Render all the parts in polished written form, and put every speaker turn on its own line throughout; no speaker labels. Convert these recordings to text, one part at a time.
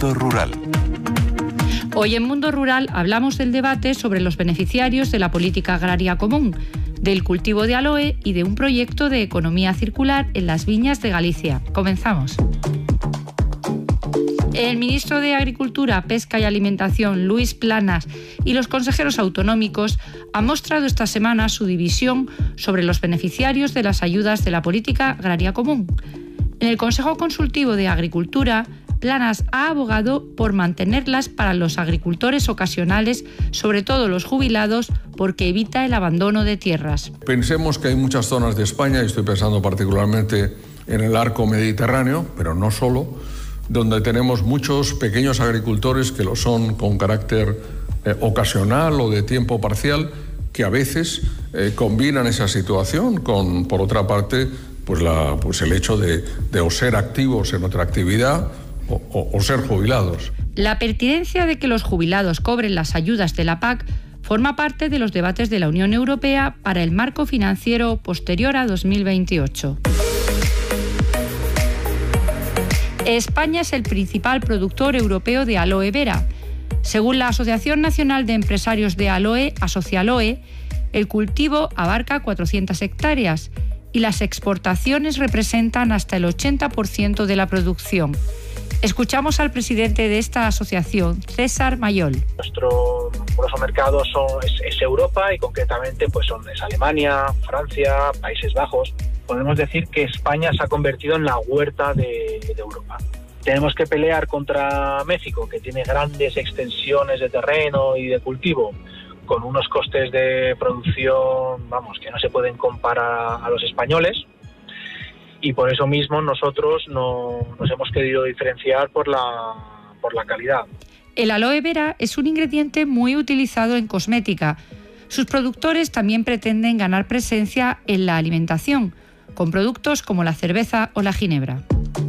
Mundo Rural.
Hoy en Mundo Rural hablamos del debate sobre los beneficiarios de la política agraria común, del cultivo de aloe y de un proyecto de economía circular en las viñas de Galicia. Comenzamos. El ministro de Agricultura, Pesca y Alimentación, Luis Planas, y los consejeros autonómicos han mostrado esta semana su división sobre los beneficiarios de las ayudas de la política agraria común. En el Consejo Consultivo de Agricultura, Planas ha abogado por mantenerlas para los agricultores ocasionales, sobre todo los jubilados, porque evita el abandono de tierras.
Pensemos que hay muchas zonas de España, y estoy pensando particularmente en el arco mediterráneo, pero no solo, donde tenemos muchos pequeños agricultores que lo son con carácter ocasional o de tiempo parcial, que a veces combinan esa situación con, por otra parte, pues el hecho de o ser activos en otra actividad o ser jubilados.
La pertinencia de que los jubilados cobren las ayudas de la PAC forma parte de los debates de la Unión Europea para el marco financiero posterior a 2028. España es el principal productor europeo de aloe vera. Según la Asociación Nacional de Empresarios de Aloe, Asocialoe, el cultivo abarca 400 hectáreas y las exportaciones representan hasta el 80% de la producción. Escuchamos al presidente de esta asociación, César Mayol.
Nuestro grosso mercado es Europa y concretamente es Alemania, Francia, Países Bajos. Podemos decir que España se ha convertido en la huerta de Europa. Tenemos que pelear contra México, que tiene grandes extensiones de terreno y de cultivo, con unos costes de producción, que no se pueden comparar a los españoles. Y por eso mismo nosotros nos hemos querido diferenciar por la calidad.
El aloe vera es un ingrediente muy utilizado en cosmética. Sus productores también pretenden ganar presencia en la alimentación, con productos como la cerveza o la ginebra.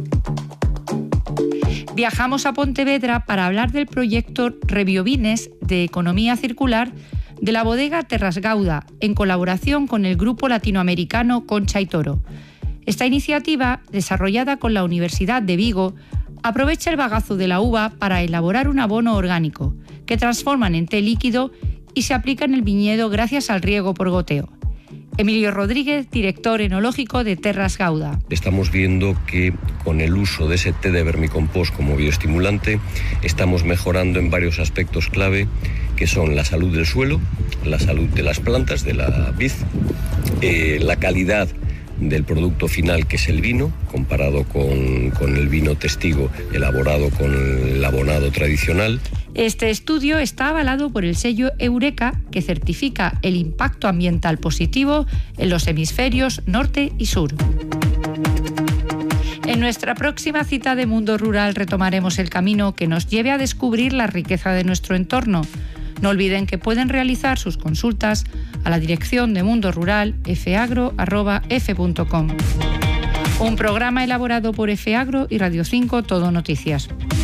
Viajamos a Pontevedra para hablar del proyecto Rebiovines de economía circular de la bodega Terras Gauda, en colaboración con el grupo latinoamericano Concha y Toro. Esta iniciativa, desarrollada con la Universidad de Vigo, aprovecha el bagazo de la uva para elaborar un abono orgánico, que transforman en té líquido y se aplica en el viñedo gracias al riego por goteo. Emilio Rodríguez, director enológico de Terras Gauda.
Estamos viendo que con el uso de ese té de vermicompost como bioestimulante estamos mejorando en varios aspectos clave, que son la salud del suelo, la salud de las plantas, de la vid, la calidad del producto final, que es el vino, comparado con el vino testigo elaborado con el abonado tradicional.
Este estudio está avalado por el sello Eureka, que certifica el impacto ambiental positivo en los hemisferios norte y sur. En nuestra próxima cita de Mundo Rural retomaremos el camino que nos lleve a descubrir la riqueza de nuestro entorno. No olviden que pueden realizar sus consultas a la dirección de Mundo Rural fagro@f.com. Un programa elaborado por FAgro y Radio 5 Todo Noticias.